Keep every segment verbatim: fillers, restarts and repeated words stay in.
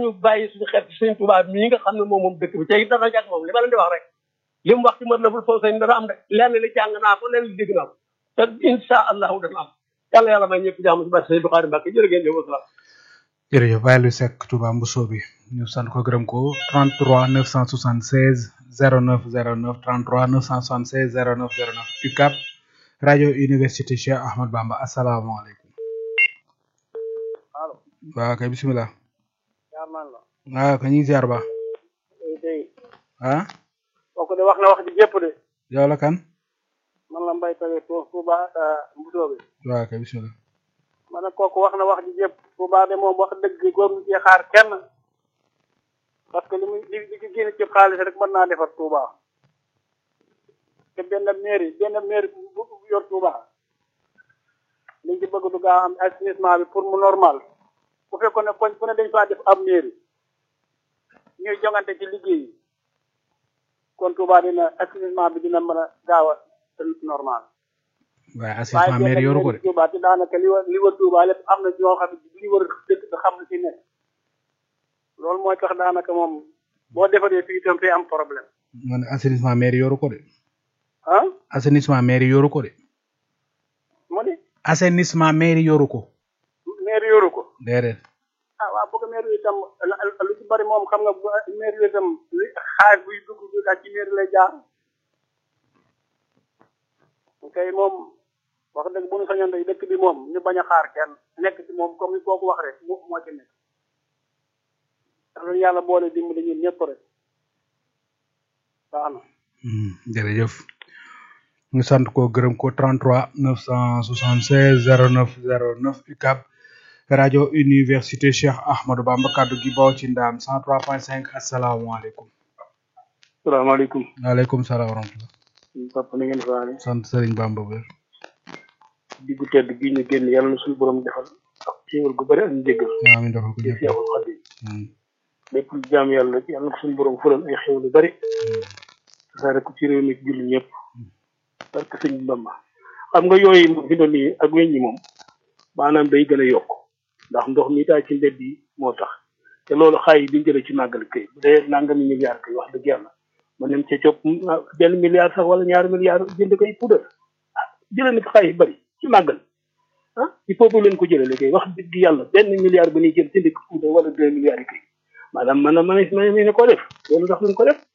nañu bàyyi suñu xel ci sëñ Tuubaa mii nga xam ne moom moom dëkk bi tey dara jàkk moom li ma leen di wax rek li mu wax ci mën la bul foofu sëñ dara am de lenn li jàng naa ko lenn li dégg naa ko te insha allahu dana am yàlla yàlla may ñëpp jàmm ci barke sëñ Buxaari Mbàkke jërë ngeen jëf wasalaam jërëjëf Baye Aliou Seck Touba Mbousso bi ñu sant ko gërëm ko trente-trois neuf cent soixante-seize zéro neuf zéro neuf trente-trois neuf cent soixante-seize zéro neuf zéro neuf U C A B rajo Université Cheikh Ahmad Bamba asalaamaaleykum. allo. waaw kay bisimilah. yaa man la. waaw ka ñu ngi ziar ba. tey. ah. kooku de wax na wax ji jépp de. yow la kan. man la Mbaye Tallé Touba Mbousso bi. waaw kay bisimilah. ma ne kooku wax na wax ji jépp Touba de moom wax dëgg góor ñu ci xaar kenn parce que li muy li li ci génn ci xaalis rek mën naa defar Touba te benn mairie benn mairie bu yor Touba liñ ci bëgg du gaa am assainissement bi pour mu normal bu fekkoon ne koñ fu ne dañ faa def ab mairie ñuy jongante ci liggéey yi kon Touba dina assainissement bi dina mën a gaaw a normal. waaye assainissement maire yoru ko de. Touba te daanaka li war li war Touba lépp am na ñoo xam ne li war dëkk bi xam na ci ne loolu mooy tax daanaka moom boo defaree fii itam fee am problème. man assainissement maire yoru ko de. ah. assainissement maire yoru ko de. mu ne. assainissement maire yoru ko. maire yoru ko. déedéet. ah waaw bëgg maire yi itam lu ci bari moom xam nga maire yi itam li xaar buy dugg du daal ci maire lay jaar. kay moom wax dëgg bu ñu sañoon day dëkk bi moom ñu bañ a xaar kenn nekk ci moom comme ni kooku wax rek mu moo ci nekk ndax loolu yàlla boole dimbali ñun ñëpp rek baax na. jërëjëf ñu sant ko gërëm ko trente-trois neuf cent soixante-seize zéro neuf zéro neuf U C A B rajo Université Cheikh Ahmadou Bamba kaddu gi baw ci ndaam cent trois point cinq asalaamaaleykum. salaamaaleykum. waaleykum salaam wa rahmatulah. papa na ngeen faale. sant Serigne Bamba wér. diggu tedd gi ñu génn yàlla na suñu borom defal ak xéewal gu bëri ak njëggal. amiin defal ko ñëpp Seexul Xadiim. lépp lu jaam yàlla ci yàlla na ko suñu borom fulal ay xéewal yu bëri. tasaare ko ci réew mi julli ñëpp. parce que sëñ Bamba xam nga yooyu moom fi doon nii ak weñ ñi moom maanaam day gën a yokk ndax ndox mi taa ci mbedd yi moo tax te loolu xaay yi biñ jëlee ci màggal kay bu dee nangami milliard kay wax dëgg yàlla. ma nem ca copp benn milliard sax wala ñaari milliard jënd koy poudre ah jëlee na fi xay yu bëri ci màggal ah il faut que leen ko jëlee léegi wax dëgg yàlla benn milliard ba ñuy jël jënd ko poudre wala deux milliards yi kay maanaam man man man ne ko def loolu sax luñ ko def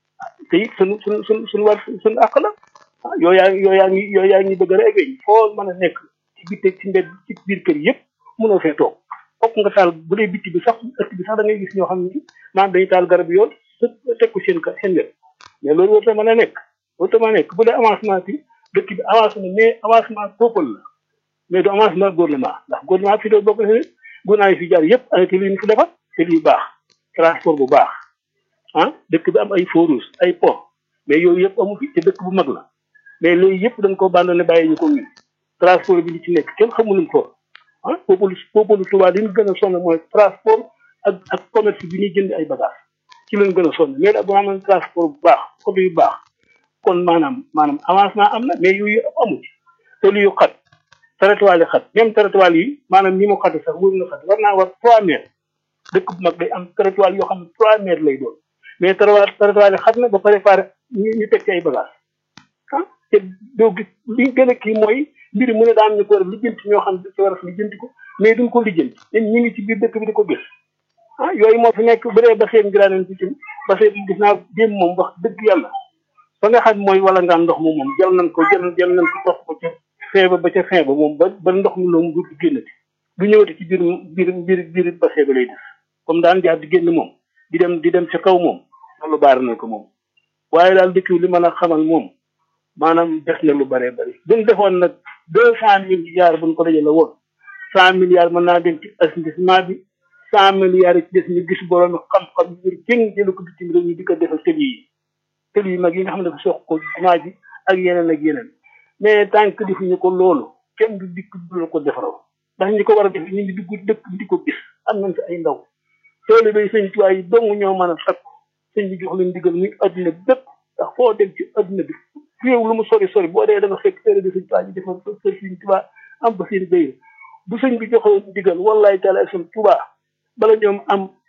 te it suñu suñu suñu suñu war suñu àq la ah yooyu yaa yooyu yaa ngi yooyu yaa ngi bëgg a rek foo mën a nekk ci biir ci mbedd ci biir kër yëpp mënoo fee toog fokk nga taal bu dee bitti bi sax ëtt bi sax da ngay gis ñoo xam ne maanaam dañuy taal garab yoon teg ko seen seen wet mais loolu warut a mën a nekk warut a mën a nekk bu dee avancement bi dëkk bi avancement mais avancement peuple la mais du avancement gouvernement ndax gouvernement fi doon bokk na gouvernement yi fi jaar yëpp ay télé yu fi defar télé yu baax transport bu baax ah dëkk bi am ay feux rouges ay pont mais yooyu yëpp amu fi te dëkk bu mag la mais loolu yëpp dañ ko abandonné bàyyi ñu ko ñun transport bi li ci nekk kenn xamuluñ ko ah peuple peuple Touba li ñu gën a sonn mooy transport ak ak commerce bi ñuy jënd ay bagages. ci lañ gën a sonn mais nag boo xam ne transport bu baax oto yu baax kon maanaam maanaam avancement am na mais yooyu amu ci te lu yu xat territoire yi xat même territoire yi maanaam ni mu xate sax wër na xat war naa war trois mètres dëkk bu mag day am territoire yoo xam ne trois mètres lay doon mais territoire territoire yi xat na ba pare pare ñu ñu teg ci ay bagages ah te doo gis li gën a kii mooy mbir mu ne daan ñu ko war a lijjanti ñoo xam ne ci war a lijjanti ko mais duñ ko lijjanti te ñu ngi ci biir dëkk bi di ko gis ah yooyu moo fi nekk bu dee basee ngiraanen ci tim basee gis naa démb moom wax dëgg yàlla ba nga xam mooy wala ngaan ndox mu moom jël nañ ko jël jël nañ ko topp ko ca fin ba ba ca fin ba moom ba ba ndox mi loolu du génnati du ñëwati ci biir biir biir biir basee ba lay def comme daan jaar di génn moom di dem di dem ca kaw moom loolu baar na ko moom waaye daal dëkk li mën a xamal moom maanaam des na lu bëree bëri buñ defoon nag deux cent milliards buñ ko dajale woon cent milliards mën naa dem ci assainissement bi cent milliards yi ci des ñu gis borom xam-xam yu wér jëng jëlu ko bitim réew ñu di ko defal tëli yi tëli yi mag yi nga xam ne dafa sox ko jumaa ji ak yeneen ak yeneen mais tant que defuñu ko loolu kenn du dikk du ko defaral ndax ñi ko war a def ñu ngi dugg dëkk bi di ko gis am nañ fi ay ndaw toolu bay sëñ tuwaay yi dong ñoo mën a sakku sëñ bi jox leen ndigal muy adduna bépp ndax foo dem ci adduna bi réew lu mu sori sori boo dee da nga fekk téere bi sëñ tuwaay yi defal ko sëñ tubaay am ba seen béy bu sëñ bi joxoon ndigal wallaay taala sëñ tubaay bala ñoom am